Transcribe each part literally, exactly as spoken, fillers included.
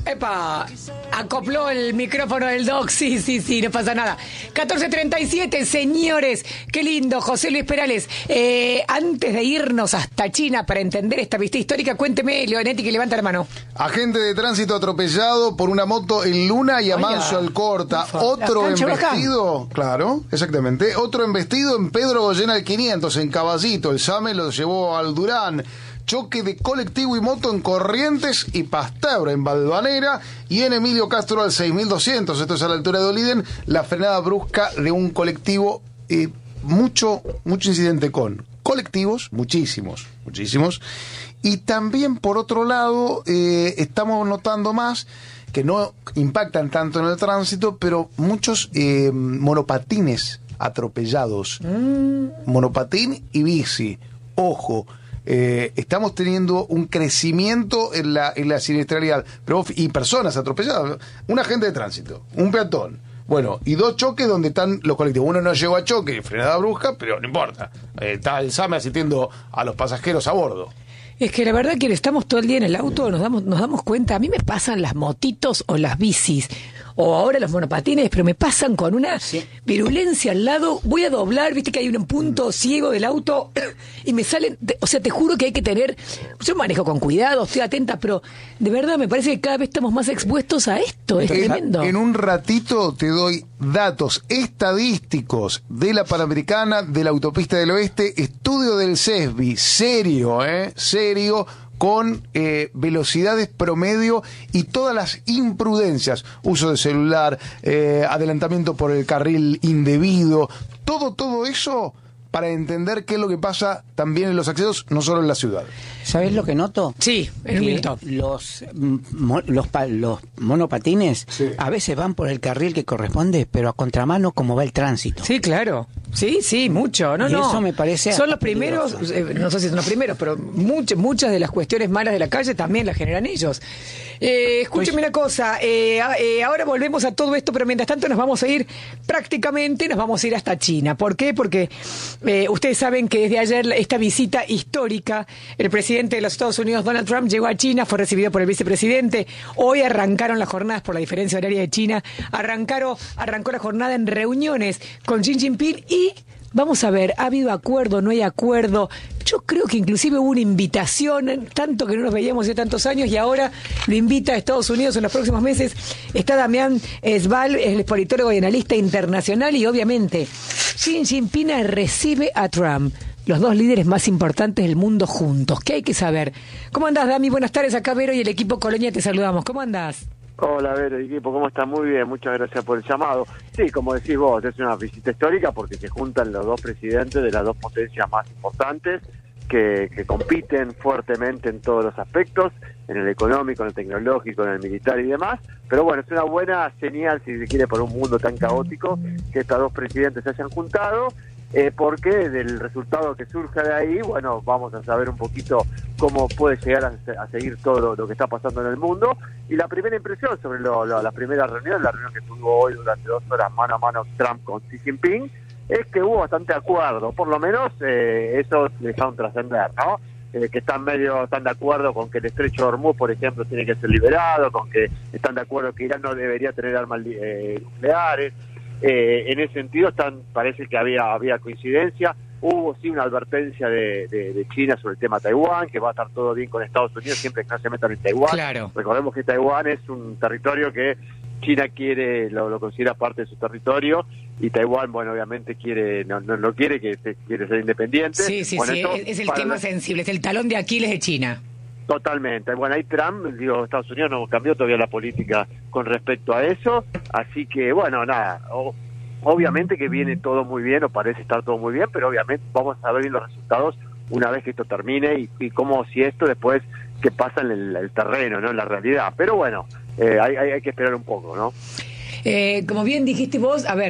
Epa, acopló el micrófono del doc, sí, sí, sí, no pasa nada. catorce treinta y siete, señores, qué lindo, José Luis Perales. Eh, antes de irnos hasta China para entender esta vista histórica, cuénteme, Leonetti, que levanta la mano. Agente de tránsito atropellado por una moto en Luna y Amanso Alcorta. Otro embestido, claro, exactamente, otro embestido en Pedro Goyena al quinientos, en Caballito. El SAME lo llevó al Durán. Choque de colectivo y moto en Corrientes y Pasteur, en Valvanera, y en Emilio Castro al seis mil doscientos, esto es a la altura de Oliden, la frenada brusca de un colectivo, eh, mucho, mucho incidente con colectivos, muchísimos, muchísimos, y también por otro lado, eh, estamos notando más que no impactan tanto en el tránsito, pero muchos eh, monopatines atropellados, mm. monopatín y bici, ojo. Eh, estamos teniendo un crecimiento en la, en la siniestralidad, pero, y personas atropelladas, un agente de tránsito, un peatón, bueno, y dos choques donde están los colectivos. Uno no llegó a choque, frenada brusca, pero no importa, eh, está el SAME asistiendo a los pasajeros a bordo. Es que la verdad que estamos todo el día en el auto, nos damos, nos damos cuenta, a mí me pasan las motitos o las bicis, o ahora los monopatines, pero me pasan con una sí. virulencia al lado. Voy a doblar, viste que hay un punto ciego del auto y me salen, o sea, te juro que hay que tener, yo manejo con cuidado, estoy atenta, pero de verdad me parece que cada vez estamos más expuestos a esto, es en, tremendo. En un ratito te doy datos estadísticos de la Panamericana, de la Autopista del Oeste, estudio del SESBI, serio, eh, serio, con eh, velocidades promedio y todas las imprudencias, uso de celular, eh, adelantamiento por el carril indebido, todo, todo eso para entender qué es lo que pasa también en los accesos, no solo en la ciudad. ¿Sabés lo que noto? Sí, en un minuto. Los, mo, los, los monopatines sí. a veces van por el carril que corresponde, pero a contramano como va el tránsito. Sí, claro. Sí, sí, mucho. No, y no. Eso me parece. Son los primeros, eh, no sé si son los primeros, pero much, muchas de las cuestiones malas de la calle también las generan ellos. Eh, escúcheme pues, una cosa, eh, eh, ahora volvemos a todo esto, pero mientras tanto nos vamos a ir, prácticamente nos vamos a ir hasta China. ¿Por qué? Porque eh, ustedes saben que desde ayer esta visita histórica, el presidente de los Estados Unidos, Donald Trump, llegó a China, fue recibido por el vicepresidente. Hoy arrancaron las jornadas por la diferencia horaria de China, arrancaron, arrancó la jornada en reuniones con Xi Jinping y vamos a ver, ¿ha habido acuerdo, no hay acuerdo? Yo creo que inclusive hubo una invitación, tanto que no nos veíamos hace tantos años, y ahora lo invita a Estados Unidos en los próximos meses. Está Damián Sval, el politólogo y analista internacional, y obviamente Xi Jinping recibe a Trump, los dos líderes más importantes del mundo juntos. ¿Qué hay que saber? ¿Cómo andás, Dami? Buenas tardes, acá Vero y el equipo Colonia te saludamos. ¿Cómo andás? Hola, Vero, equipo, ¿cómo estás? Muy bien, muchas gracias por el llamado. Sí, como decís vos, es una visita histórica porque se juntan los dos presidentes de las dos potencias más importantes que, que compiten fuertemente en todos los aspectos, en el económico, en el tecnológico, en el militar y demás. Pero bueno, es una buena señal, si se quiere, por un mundo tan caótico, que estos dos presidentes se hayan juntado. Eh, porque del resultado que surja de ahí, bueno, vamos a saber un poquito cómo puede llegar a, a seguir todo lo, lo que está pasando en el mundo. Y la primera impresión sobre lo, lo, la primera reunión, la reunión que tuvo hoy durante dos horas mano a mano Trump con Xi Jinping, es que hubo bastante acuerdo, por lo menos eh, eso dejaron trascender, ¿no? Eh, que están medio están de acuerdo con que el estrecho de Hormuz, por ejemplo, tiene que ser liberado, con que están de acuerdo que Irán no debería tener armas eh, nucleares. Eh, en ese sentido están, parece que había había coincidencia. Hubo sí una advertencia de, de, de China sobre el tema Taiwán, que va a estar todo bien con Estados Unidos siempre que no se metan en Taiwán. Claro. Recordemos que Taiwán es un territorio que China quiere, lo, lo considera parte de su territorio, y Taiwán, bueno, obviamente quiere, no, no, no quiere que te, quiere ser independiente. Sí, sí, bueno, sí, es, es el tema la... sensible, es el talón de Aquiles de China. Totalmente. Bueno, ahí Trump, digo, Estados Unidos no cambió todavía la política con respecto a eso, así que, bueno, nada, o, obviamente que viene todo muy bien, o parece estar todo muy bien, pero obviamente vamos a ver bien los resultados una vez que esto termine, y, y cómo si esto después, qué pasa en el, el terreno, ¿no? En la realidad. Pero bueno, eh, hay, hay, hay que esperar un poco, ¿no? Eh, como bien dijiste vos, a ver,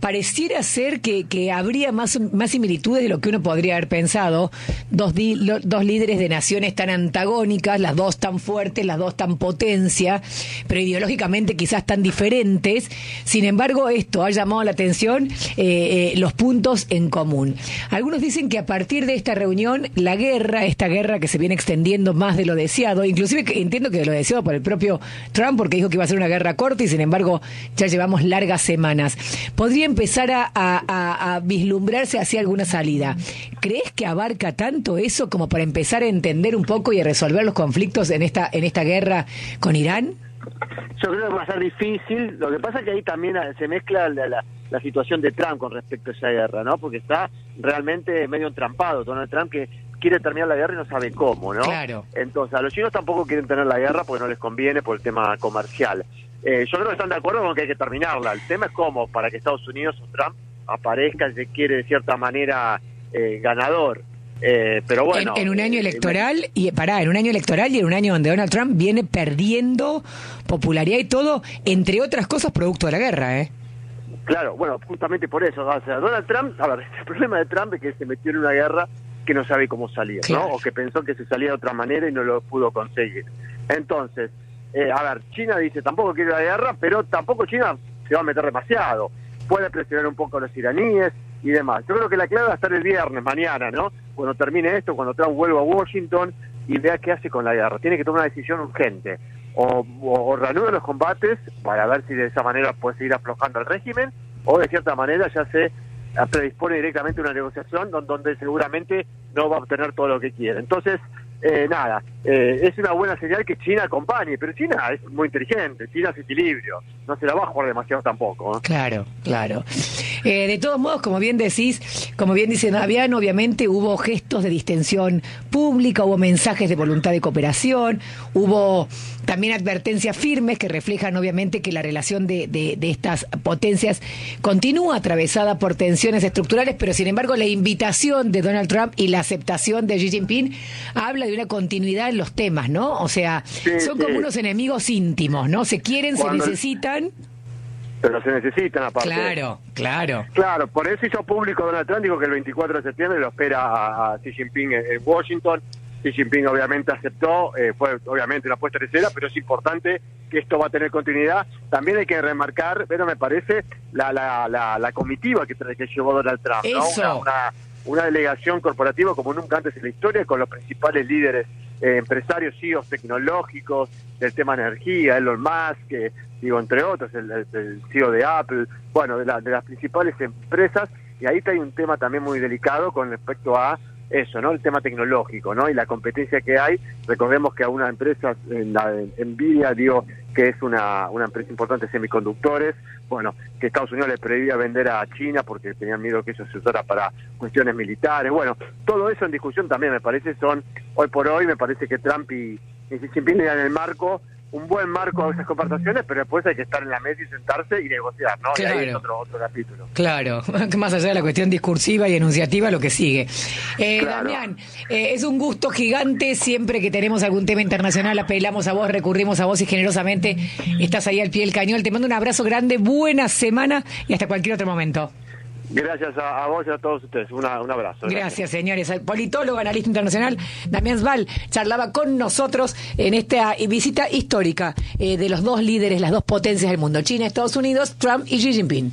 pareciera ser que, que habría más, más similitudes de lo que uno podría haber pensado. Dos, di, lo, dos líderes de naciones tan antagónicas, las dos tan fuertes, las dos tan potencia, pero ideológicamente quizás tan diferentes. Sin embargo, esto ha llamado la atención, eh, eh, los puntos en común. Algunos dicen que a partir de esta reunión, la guerra, esta guerra que se viene extendiendo más de lo deseado, inclusive que, entiendo que de lo deseado por el propio Trump, porque dijo que iba a ser una guerra corta y sin embargo ya llevamos largas semanas, podría empezar a, a, a vislumbrarse hacia alguna salida. ¿Crees que abarca tanto eso como para empezar a entender un poco y a resolver los conflictos en esta, en esta guerra con Irán? Yo creo que va a ser difícil. Lo que pasa es que ahí también se mezcla la, la, la situación de Trump con respecto a esa guerra, ¿no? Porque está realmente medio entrampado Donald Trump, que quiere terminar la guerra y no sabe cómo, ¿no? Claro. Entonces, a los chinos tampoco quieren tener la guerra porque no les conviene por el tema comercial. Eh, yo creo que están de acuerdo con que hay que terminarla. El tema es cómo, para que Estados Unidos o Trump aparezca, se quiere de cierta manera eh, ganador. Eh, pero bueno, en, en un año eh, electoral eh, y pará, en un año electoral y en un año donde Donald Trump viene perdiendo popularidad y todo, entre otras cosas producto de la guerra, ¿eh? Claro, bueno, justamente por eso, o sea, Donald Trump, a ver, el problema de Trump es que se metió en una guerra que no sabe cómo salir, claro, ¿no? O que pensó que se salía de otra manera y no lo pudo conseguir. Entonces, eh, a ver, China dice, tampoco quiere la guerra, pero tampoco China se va a meter demasiado. Puede presionar un poco a los iraníes y demás. Yo creo que la clave va a estar el viernes, mañana, ¿no? Cuando termine esto, cuando Trump vuelva a Washington y vea qué hace con la guerra. Tiene que tomar una decisión urgente. O, o, o reanuda los combates para ver si de esa manera puede seguir aflojando el régimen, o de cierta manera ya se predispone directamente a una negociación donde, donde seguramente no va a obtener todo lo que quiere. Entonces, eh, nada, eh, es una buena señal que China acompañe, pero China es muy inteligente, China es equilibrio, no se la va a jugar demasiado tampoco, ¿eh? Claro, claro. Eh, de todos modos, como bien decís, como bien dice Navian, obviamente hubo gestos de distensión pública, hubo mensajes de voluntad de cooperación, hubo también advertencias firmes que reflejan obviamente que la relación de, de, de estas potencias continúa atravesada por tensiones estructurales, pero sin embargo la invitación de Donald Trump y la aceptación de Xi Jinping habla de una continuidad en los temas, ¿no? O sea, sí, son sí. como unos enemigos íntimos, ¿no? Se quieren, Cuando... se necesitan... Pero se necesitan aparte. Claro, claro. Claro, por eso hizo público Donald Trump, dijo que el veinticuatro de septiembre lo espera a, a Xi Jinping en, en Washington. Xi Jinping obviamente aceptó, eh, fue obviamente una apuesta tercera, pero es importante que esto va a tener continuidad. También hay que remarcar, pero me parece, la la, la, la comitiva que, que llevó Donald Trump, ¿no? Una, una, una delegación corporativa como nunca antes en la historia, con los principales líderes eh, empresarios, C E Os tecnológicos, del tema energía, Elon Musk, que, digo, entre otros, el, el, el C E O de Apple, bueno, de, la, de las principales empresas, y ahí hay un tema también muy delicado con respecto a eso, ¿no? El tema tecnológico, ¿no? Y la competencia que hay. Recordemos que a una empresa, la Nvidia, digo, que es una, una empresa importante de semiconductores, bueno, que Estados Unidos le prohibía vender a China porque tenían miedo que eso se usara para cuestiones militares. Bueno, todo eso en discusión también me parece son, hoy por hoy, me parece que Trump y, y Xi Jinping le dan el marco, un buen marco a esas conversaciones, pero después hay que estar en la mesa y sentarse y negociar, ¿no? Claro. Y ahí es otro, otro capítulo. Claro, más allá de la cuestión discursiva y enunciativa, lo que sigue. Eh, Claro. Damián, eh, es un gusto gigante, siempre que tenemos algún tema internacional, apelamos a vos, recurrimos a vos y generosamente estás ahí al pie del cañón. Te mando un abrazo grande, buena semana y hasta cualquier otro momento. Gracias a, a vos y a todos ustedes. Una, un abrazo. Gracias, Gracias, señores. El politólogo, analista internacional, Damián Sval, charlaba con nosotros en esta visita histórica eh, de los dos líderes, las dos potencias del mundo, China, Estados Unidos, Trump y Xi Jinping.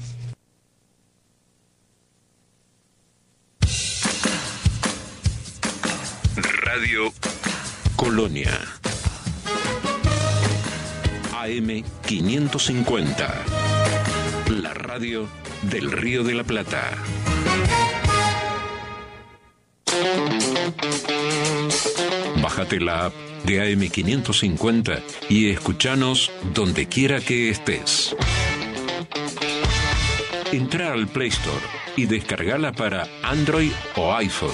Radio Colonia. A M quinientos cincuenta. La radio del Río de la Plata. Bájate la app de A M quinientos cincuenta y escuchanos donde quiera que estés. Entra al Play Store y descargala para Android o iPhone.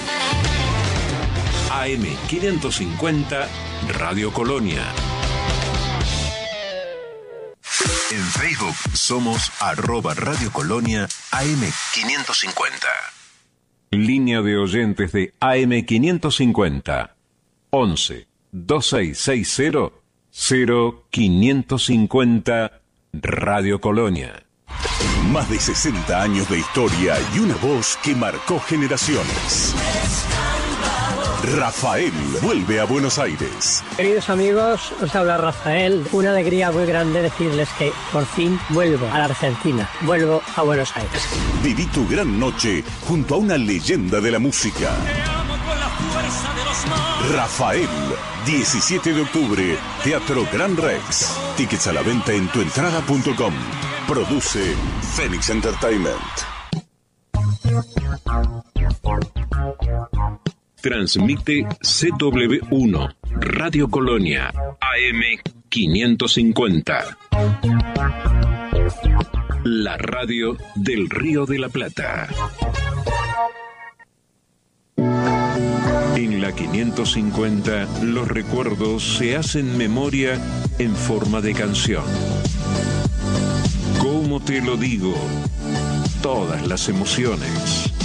A M quinientos cincuenta Radio Colonia. En Facebook somos arroba Radio Colonia A M quinientos cincuenta. Línea de oyentes de A M quinientos cincuenta. once, veintiséis sesenta, cero quinientos cincuenta Radio Colonia. Más de sesenta años de historia y una voz que marcó generaciones. Rafael vuelve a Buenos Aires. Queridos amigos, os habla Rafael. Una alegría muy grande decirles que por fin vuelvo a la Argentina. Vuelvo a Buenos Aires. Viví tu gran noche junto a una leyenda de la música. Rafael, diecisiete de octubre, Teatro Gran Rex. Tickets a la venta en tuentrada punto com. Produce Phoenix Entertainment. Transmite C W uno, Radio Colonia, A M quinientos cincuenta. La radio del Río de la Plata. En la quinientos cincuenta, los recuerdos se hacen memoria en forma de canción. ¿Cómo te lo digo? Todas las emociones.